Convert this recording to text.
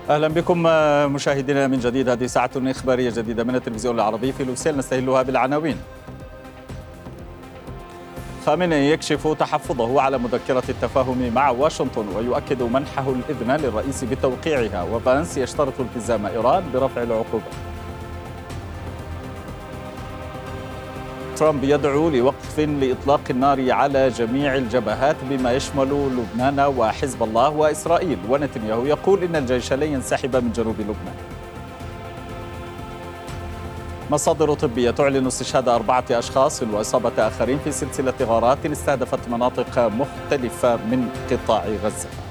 أهلا بكم مشاهدينا من جديد. هذه ساعة إخبارية جديدة من التلفزيون العربي في لوسيل، نستهلها بالعناوين. خامنئي يكشف تحفظه على مذكرة التفاهم مع واشنطن ويؤكد منحه الإذن للرئيس بتوقيعها، وفانس يشترط التزام إيران برفع العقوبة. ترامب يدعو لوقف لإطلاق النار على جميع الجبهات بما يشمل لبنان وحزب الله وإسرائيل، ونتنياهو يقول إن الجيش لن ينسحب من جنوب لبنان. مصادر طبية تعلن استشهاد 4 أشخاص وإصابة آخرين في سلسلة غارات استهدفت مناطق مختلفة من قطاع غزة.